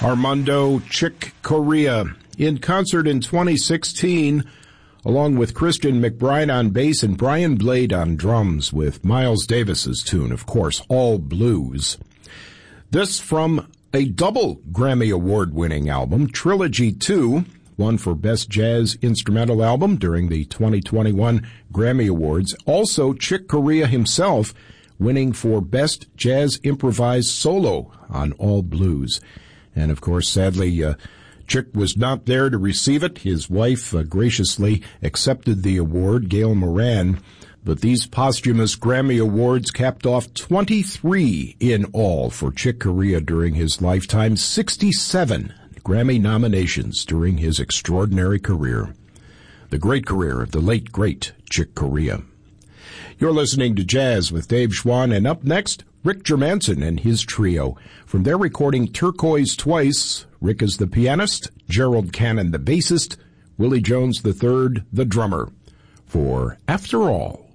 Armando Chick Corea in concert in 2016, along with Christian McBride on bass and Brian Blade on drums, with Miles Davis's tune, of course, All Blues. This from a double Grammy Award-winning album, Trilogy 2, won for Best Jazz Instrumental Album during the 2021 Grammy Awards. Also, Chick Corea himself winning for Best Jazz Improvised Solo on All Blues. And, of course, sadly, Chick was not there to receive it. His wife graciously accepted the award, Gail Moran. But these posthumous Grammy Awards capped off 23 in all for Chick Corea during his lifetime, 67 Grammy nominations during his extraordinary career. The great career of the late, great Chick Corea. You're listening to Jazz with Dave Schwann, and up next, Rick Germanson and his trio. From their recording Turquoise Twice, Rick is the pianist, Gerald Cannon the bassist, Willie Jones III the drummer, for After All.